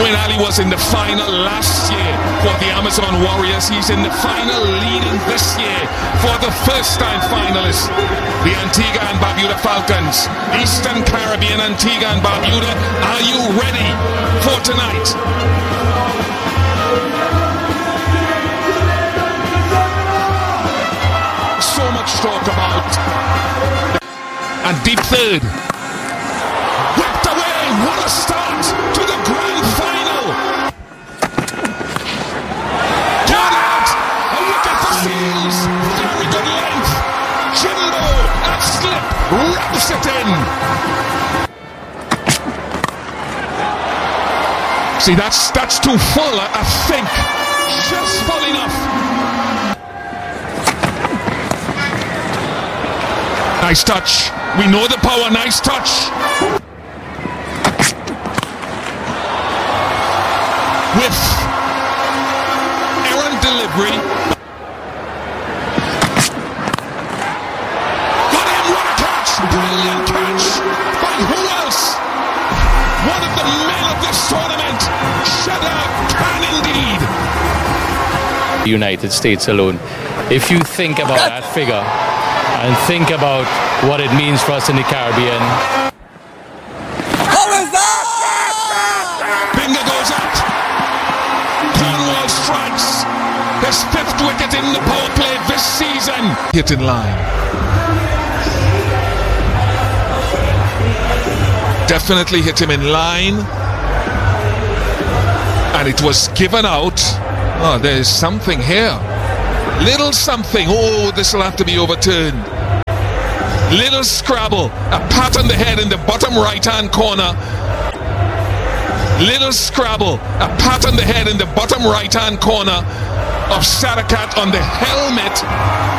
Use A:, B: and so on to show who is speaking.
A: Quinn Ali was in the final last year for the Amazon Warriors. He's in the final leading this year for the first time finalists, the Antigua and Barbuda Falcons. Eastern Caribbean, Antigua and Barbuda, are you ready for tonight? So much talk about. And deep third. Whipped away. What a start to the grand final. Got out. A wicket for Seals. Very good length. Jimbo at slip. Wraps it in. See, that's too full, I think. Just full enough. Nice touch. We know the power. Nice touch. With errant delivery. Got him. What a catch. Brilliant catch. By who else? One of the men of this tournament. Shedda can indeed.
B: United States alone. If you think about that figure and think about what it means for us in the Caribbean.
C: How is that?
A: Binga goes out. Cornwall strikes. His 5th wicket in the power play this season. Hit in line. Definitely hit him in line. And it was given out. Oh, there's something here. Little something. Oh, this will have to be overturned. Little scrabble. A pat on the head in the bottom right-hand corner. Little scrabble. A pat on the head in the bottom right-hand corner of Sarakat on the helmet.